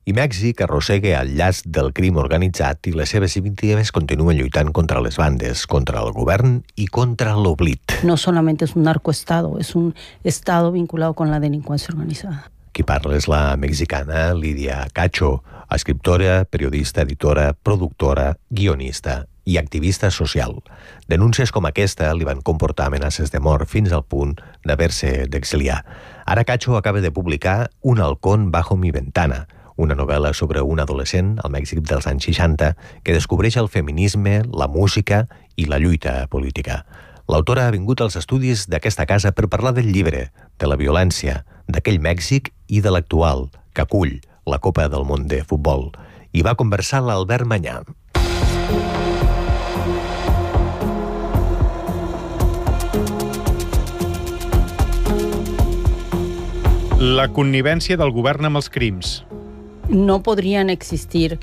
I Mèxic arrossega el llast del crim organitzat i les seves víctimes continuen lluitant contra les bandes, contra el govern i contra l'oblit. No solamente es un narcoestado, es un estado vinculado con la delincuencia organizada. Qui parla és la mexicana Lidia Cacho, escriptora, periodista, editora, productora, guionista i activista social. Denúncies com aquesta li van comportar amenaces de mort fins al punt d'haver-se d'exiliar. Ara Cacho acaba de publicar Un halcón bajo mi ventana, una novel·la sobre un adolescent al Mèxic dels anys 60 que descobreix el feminisme, la música i la lluita política. L'autora ha vingut als estudis d'aquesta casa per parlar del llibre, de la violència, d'aquell Mèxic i de l'actual, que acull la Copa del Món de Futbol. I va conversar l'Albert Manyà. La connivència del govern amb els crims. No podrían existir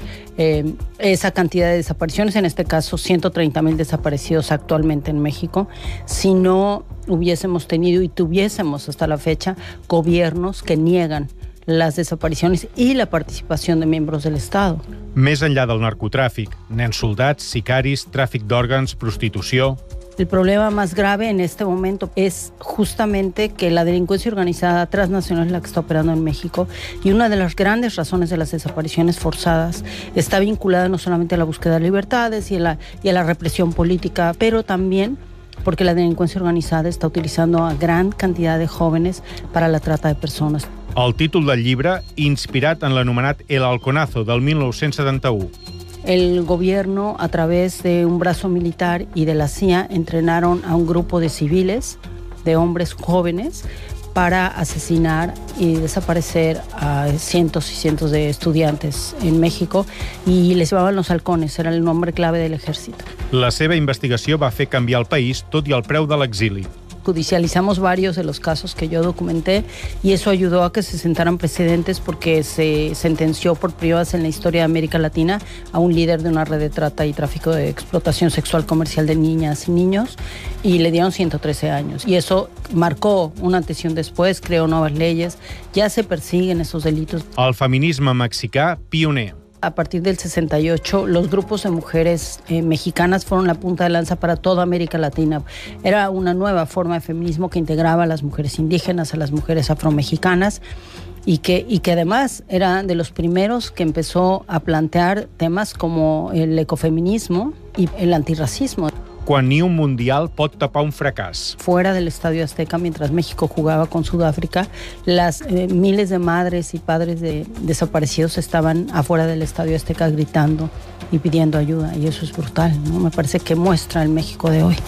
esa cantidad de desapariciones, en este caso 130,000 desaparecidos actualmente en México, si no hubiésemos tenido y tuviésemos hasta la fecha gobiernos que niegan las desapariciones y la participación de miembros del Estado. Més enllà del narcotràfic, nens soldats, sicaris, tràfic d'òrgans, prostitució... El problema más grave en este momento es justamente que la delincuencia organizada transnacional es la que está operando en México y una de las grandes razones de las desapariciones forzadas está vinculada no solamente a la búsqueda de libertades y a la represión política, pero también porque la delincuencia organizada está utilizando a gran cantidad de jóvenes para la trata de personas. El títol del llibre, inspirat en l'anomenat El Halconazo del 1971. El gobierno, a través de un brazo militar y de la CIA, entrenaron a un grupo de civiles, de hombres jóvenes, para asesinar y desaparecer a cientos y cientos de estudiantes en México y les llamaban los halcones, era el nombre clave del ejército. La seva investigació va fer canviar el país, tot i el preu de l'exili. Judicializamos varios de los casos que yo documenté y eso ayudó a que se sentaran precedentes porque se sentenció por primera vez en la historia de América Latina a un líder de una red de trata y tráfico de explotación sexual comercial de niñas y niños y le dieron 113 años. Y eso marcó un antes y un después, creó nuevas leyes, ya se persiguen esos delitos. El feminisme mexicà pioner. A partir del 68, los grupos de mujeres mexicanas fueron la punta de lanza para toda América Latina. Era una nueva forma de feminismo que integraba a las mujeres indígenas, a las mujeres afromexicanas y que además era de los primeros que empezó a plantear temas como el ecofeminismo y el antirracismo. Quan ni un mundial pot tapar un fracàs. Fuera del Estadio Azteca, mientras México jugaba con Sudáfrica, las miles de madres y padres de desaparecidos estaban afuera del Estadio Azteca gritando y pidiendo ayuda. Y eso es brutal, ¿no? Me parece que muestra el México de hoy.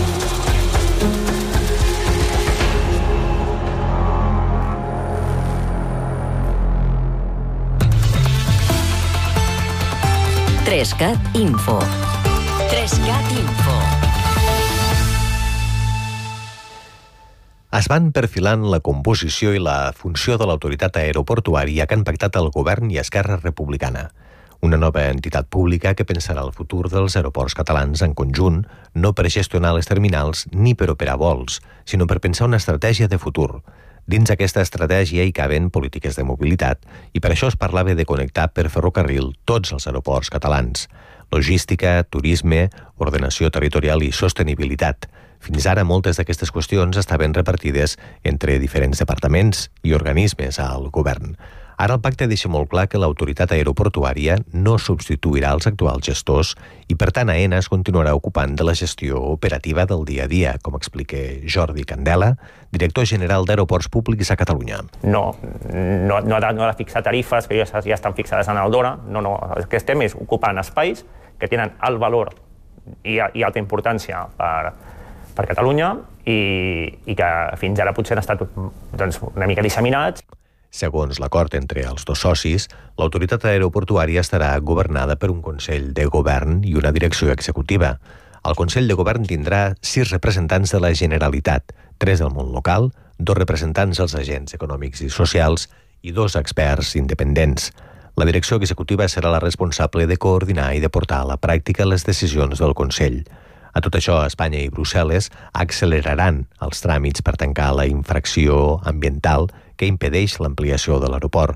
Trescat Info. Trescat Info. Es van perfilant la composició i la funció de l'autoritat aeroportuària que han pactat el govern i Esquerra Republicana. Una nova entitat pública que pensarà el futur dels aeroports catalans en conjunt, no per gestionar les terminals ni per operar vols, sinó per pensar una estratègia de futur. Dins aquesta estratègia hi caben polítiques de mobilitat i per això es parlava de connectar per ferrocarril tots els aeroports catalans. Logística, turisme, ordenació territorial i sostenibilitat. Fins ara moltes d'aquestes qüestions estaven repartides entre diferents departaments i organismes al govern. Ara el pacte deixa molt clar que l'autoritat aeroportuària no substituirà els actuals gestors i, per tant, AENA es continuarà ocupant de la gestió operativa del dia a dia, com explica Jordi Candela, director general d'Aeroports Públics a Catalunya. No ha de fixar tarifes que ja estan fixades en el DORA. No. El que estem és ocupant espais que tenen alt valor i alta importància per Catalunya i que fins ara potser han estat una mica disseminats. Segons l'acord entre els dos socis, l'autoritat aeroportuària estarà governada per un Consell de Govern i una direcció executiva. El Consell de Govern tindrà 6 representants de la Generalitat, 3 del món local, 2 representants dels agents econòmics i socials i 2 experts independents. La direcció executiva serà la responsable de coordinar i de portar a la pràctica les decisions del Consell. A tot això, Espanya i Brussel·les acceleraran els tràmits per tancar la infracció ambiental que impedeix l'ampliació de l'aeroport.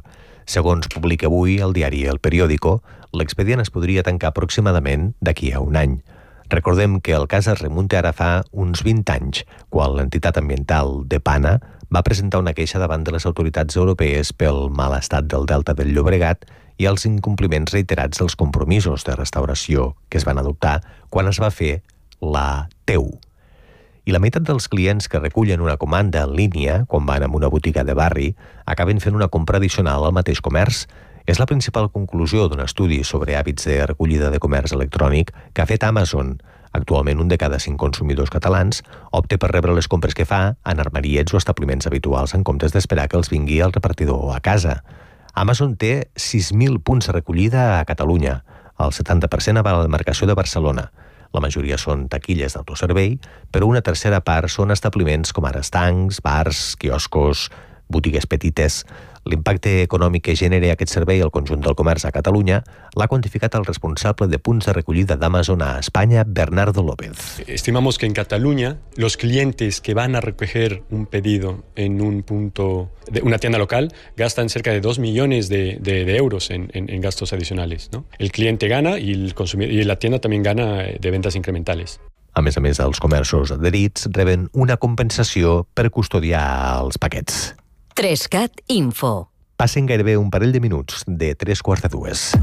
Segons publica avui el diari El Periódico, l'expedient es podria tancar aproximadament d'aquí a un any. Recordem que el cas es remunta ara fa uns 20 anys, quan l'entitat ambiental DEPANA va presentar una queixa davant de les autoritats europees pel mal estat del delta del Llobregat i els incompliments reiterats dels compromisos de restauració que es van adoptar quan es va fer la TEU. I la meitat dels clients que recullen una comanda en línia, quan van a una botiga de barri, acaben fent una compra addicional al mateix comerç. És la principal conclusió d'un estudi sobre hàbits de recollida de comerç electrònic que ha fet Amazon. Actualment, un de cada 5 consumidors catalans opta per rebre les compres que fa en armariets o establiments habituals en comptes d'esperar que els vingui el repartidor a casa. Amazon té 6.000 punts de recollida a Catalunya. El 70% va a la demarcació de Barcelona. La majoria són taquilles d'autoservei, però una tercera part són establiments com ara estancs, bars, quioscos, botigues petites. L'impacte econòmic que genera aquest servei al conjunt del comerç a Catalunya l'ha quantificat el responsable de punts de recollida d'Amazon a España, Bernardo López. Estimamos que en Cataluña los clientes que van a recoger un pedido en un punto de una tienda local gastan cerca de 2 millones de euros en gastos adicionales, ¿no? El cliente gana y la tienda también gana de ventas incrementales. A més, els comerços adherits reben una compensació per custodiar els paquets. 3CAT Info. Passen gairebé un parell de minuts de 3:45.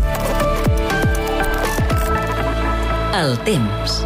El temps.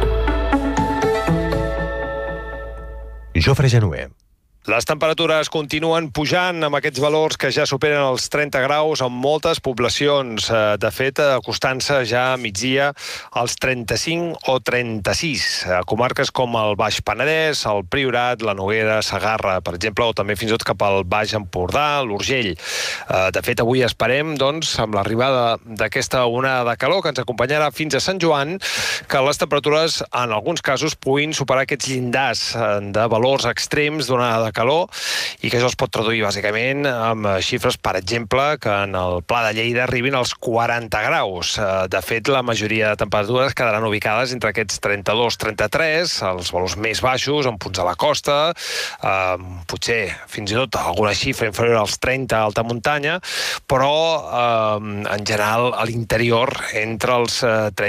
Jofre Genuer. Les temperatures continuen pujant amb aquests valors que ja superen els 30 graus en moltes poblacions. De fet, acostant-se ja a migdia als 35 o 36. Comarques com el Baix Penedès, el Priorat, la Noguera, Segarra, per exemple, o també fins i tot cap al Baix Empordà, l'Urgell. De fet, avui esperem, doncs, amb l'arribada d'aquesta onada de calor que ens acompanyarà fins a Sant Joan, que les temperatures, en alguns casos, puguin superar aquests llindars de valors extrems d'onada de calor i que això es pot traduir bàsicament amb xifres, per exemple, que en el Pla de Lleida arribin als 40 graus. De fet, la majoria de temperatures quedaran ubicades entre aquests 32-33, els valors més baixos, en punts de la costa, potser fins i tot alguna xifra inferior als 30 a alta muntanya, però en general a l'interior entre els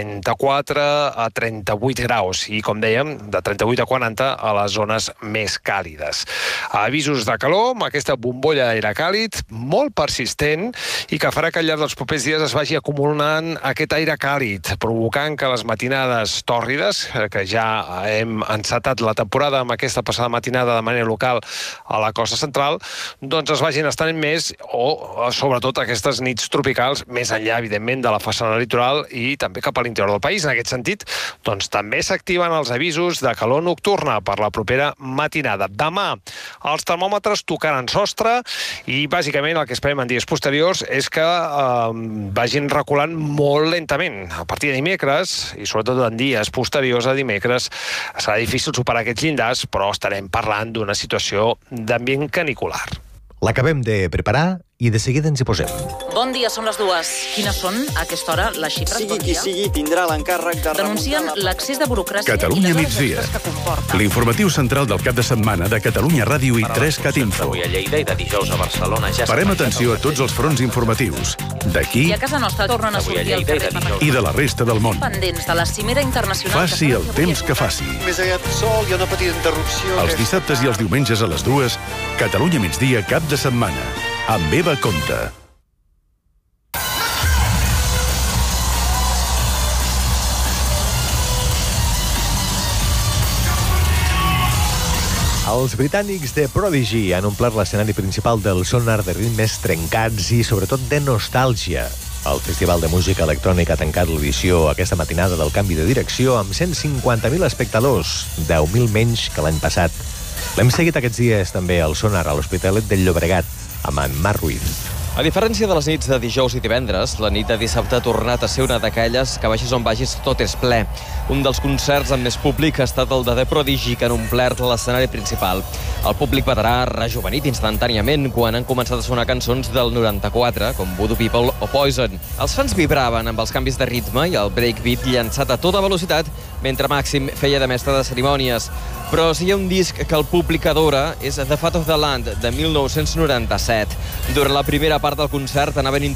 34 a 38 graus i, com dèiem, de 38 a 40 a les zones més càlides. Avisos de calor, amb aquesta bombolla d'aire càlid molt persistent i que farà que al llarg dels propers dies es vagi acumulant aquest aire càlid, provocant que les matinades tòrrides, que ja hem encetat la temporada amb aquesta passada matinada de manera local a la costa central, doncs es vagin estenent més o, sobretot, aquestes nits tropicals més enllà, evidentment, de la façana litoral i també cap a l'interior del país. En aquest sentit, doncs també s'activen els avisos de calor nocturna per la propera matinada. Demà els termòmetres tocaran sostre i, bàsicament, el que esperem en dies posteriors és que vagin reculant molt lentament. A partir de dimecres, i sobretot en dies posteriors a dimecres, serà difícil superar aquests llindars, però estarem parlant d'una situació d'ambient canicular. L'acabem de preparar i de seguida ens hi posem. Bon dia, són les 2. Quines són, a aquesta hora, les xifres? Sigui qui sigui, tindrà l'encàrrec de denuncien l'accés de burocràcia Catalunya migdia. L'informatiu central del cap de setmana de Catalunya Ràdio i 3CAT Info. Avui a Lleida i de dijous a Barcelona ja parem atenció a tots els fronts informatius. D'aquí i a casa nostra tornen a sortir al carrer i de la resta del món. Pendents de la cimera internacional. Faci el temps que faci. Més aviat sol i una petita interrupció. Els dissabtes i els diumenges a les 2, Catalunya migdia, cap de setmana. Amb Eva Conte. Els britànics de Prodigy han omplert l'escenari principal del sonar de ritmes trencats i, sobretot, de nostàlgia. El Festival de Música Electrònica ha tancat l'edició aquesta matinada del canvi de direcció amb 150.000 espectadors, 10.000 menys que l'any passat. L'hem seguit aquests dies també al sonar a l'Hospitalet del Llobregat, amb en Marc Ruiz. A diferència de les nits de dijous i divendres, la nit de dissabte ha tornat a ser una d'aquelles que vagis on vagis tot és ple. Un dels concerts amb més públic ha estat el de The Prodigy, que han omplert l'escenari principal. El públic veterà ha rejuvenit instantàniament quan han començat a sonar cançons del 94, com Voodoo People o Poison. Els fans vibraven amb els canvis de ritme i el breakbeat llançat a tota velocitat mentre Màxim feia de mestre de cerimònies. Però si hi ha un disc que el públic adora és The Fat of the Land, de 1997. Durant la primera part del concert anaven